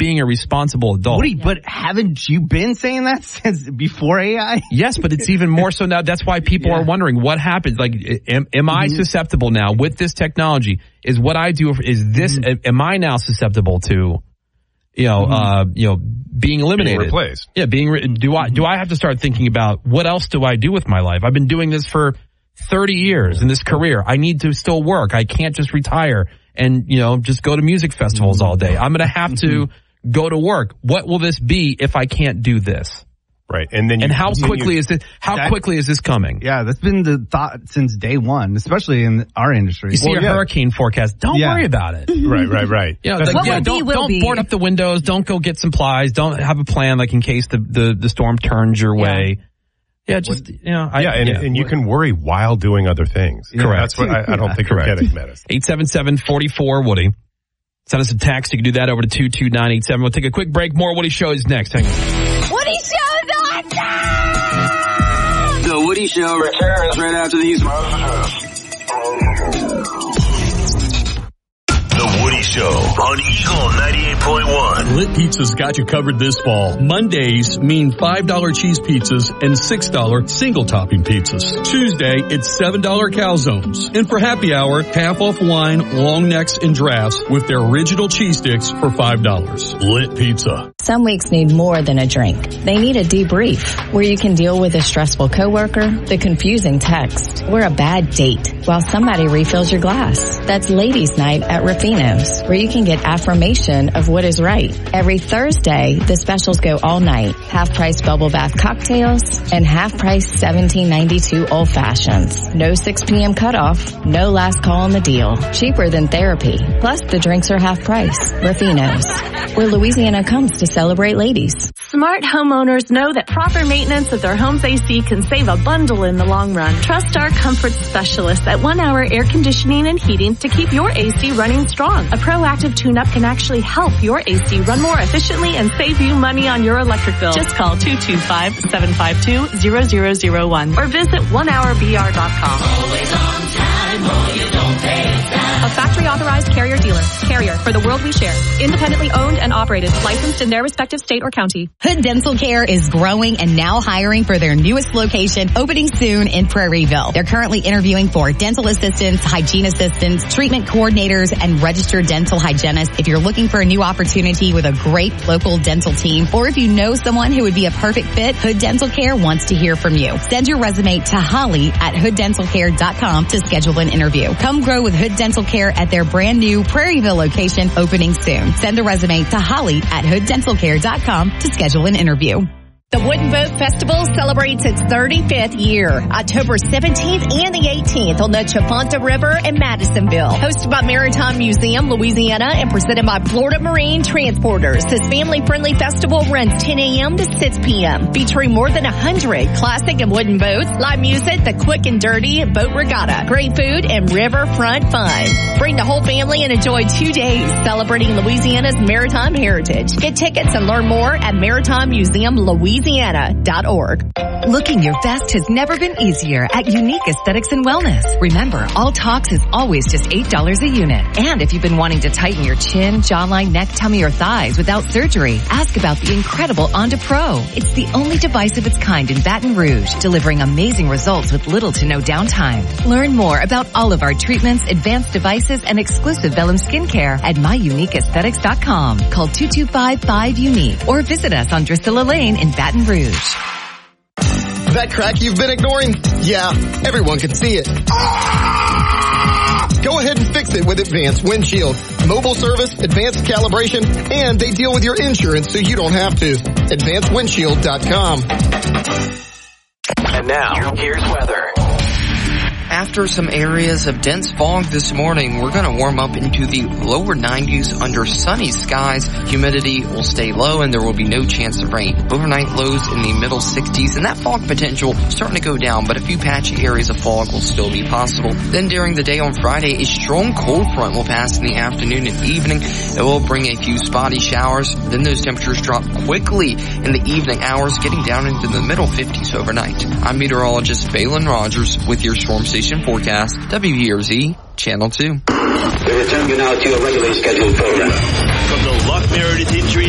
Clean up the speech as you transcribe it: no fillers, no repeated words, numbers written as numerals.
being a responsible adult. Woody, but haven't you been saying that since before AI? Yes, but it's even more so now. That's why people are wondering what happens. Like, am I susceptible now with this technology? Is what I do, am I now susceptible to, being eliminated? Being replaced. Yeah, do I have to start thinking about what else do I do with my life? I've been doing this for 30 years in this career. I need to still work. I can't just retire and, just go to music festivals all day. I'm going to have to go to work. What will this be if I can't do this? Right. And then how quickly is this coming? Yeah, that's been the thought since day one, especially in our industry. You see a hurricane forecast. Don't worry about it. Right. Don't board up the windows. Don't go get supplies. Don't have a plan like in case the storm turns your way. Yeah, and you can worry while doing other things. Correct. That's what I don't think we're getting, Menace. 877-44-WOODY. Send us a text. You can do that over to 22987. We'll take a quick break. More Woody Show is next. Hang on. Woody Show.com! The Woody Show returns right after these messages. The Woody Show on Eagle 98.1. Lit Pizza's got you covered this fall. Mondays mean $5 cheese pizzas and $6 single topping pizzas. Tuesday, it's $7 calzones. And for happy hour, half off wine, long necks, and drafts with their original cheese sticks for $5. Lit Pizza. Some weeks need more than a drink. They need a debrief where you can deal with a stressful coworker, the confusing text, or a bad date while somebody refills your glass. That's Ladies' Night at Rufino's, where you can get affirmation of what is right. Every Thursday, the specials go all night. Half price bubble bath cocktails and half price $17.92 old fashions. No 6 p.m. cutoff, no last call on the deal. Cheaper than therapy. Plus the drinks are half price. Rufino's, where Louisiana comes to celebrate ladies. Smart homeowners know that proper maintenance of their home's AC can save a bundle in the long run. Trust our comfort specialists at 1 Hour Air Conditioning and Heating to keep your AC running strong. A proactive tune-up can actually help your AC run more efficiently and save you money on your electric bill. Just call 225-752-0001 or visit onehourbr.com. Always on time or you don't pay time. A factory authorized Carrier dealer. Carrier, for the world we share. Independently owned and operated. Licensed in their respective state or county. Hood Dental Care is growing and now hiring for their newest location, opening soon in Prairieville. They're currently interviewing for dental assistants, hygiene assistants, treatment coordinators, and registered dental hygienists. If you're looking for a new opportunity with a great local dental team, or if you know someone who would be a perfect fit, Hood Dental Care wants to hear from you. Send your resume to Holly at hooddentalcare.com to schedule an interview. Come grow with Hood Dental Care at their brand new Prairieville location, opening soon. Send a resume to Holly at hooddentalcare.com to schedule an interview. The Wooden Boat Festival celebrates its 35th year, October 17th and the 18th on the Chaponta River in Madisonville. Hosted by Maritime Museum, Louisiana, and presented by Florida Marine Transporters. This family-friendly festival runs 10 a.m. to 6 p.m., featuring more than 100 classic and wooden boats, live music, the quick and dirty boat regatta, great food, and riverfront fun. Bring the whole family and enjoy 2 days celebrating Louisiana's maritime heritage. Get tickets and learn more at maritimemuseumlouisiana.org. Looking your best has never been easier at Unique Aesthetics and Wellness. Remember, all Tox is always just $8 a unit. And if you've been wanting to tighten your chin, jawline, neck, tummy, or thighs without surgery, ask about the incredible Onda Pro. It's the only device of its kind in Baton Rouge, delivering amazing results with little to no downtime. Learn more about all of our treatments, advanced devices, and exclusive Vellum skincare at myuniqueaesthetics.com. Call 225-5UNIQUE or visit us on Drusilla Lane in Baton Rouge. That crack you've been ignoring? Yeah, everyone can see it. Go ahead and fix it with Advanced Windshield. Mobile service, advanced calibration, and they deal with your insurance so you don't have to. AdvancedWindshield.com. And now, here's weather. After some areas of dense fog this morning, we're going to warm up into the lower 90s under sunny skies. Humidity will stay low and there will be no chance of rain. Overnight lows in the middle 60s, and that fog potential starting to go down, but a few patchy areas of fog will still be possible. Then during the day on Friday, a strong cold front will pass in the afternoon and evening. It will bring a few spotty showers. Then those temperatures drop quickly in the evening hours, getting down into the middle 50s overnight. I'm meteorologist Balin Rogers with your Storm Station forecast, WERZ, Channel 2. We return you now to your regularly scheduled program. From the Luck Meredith Injury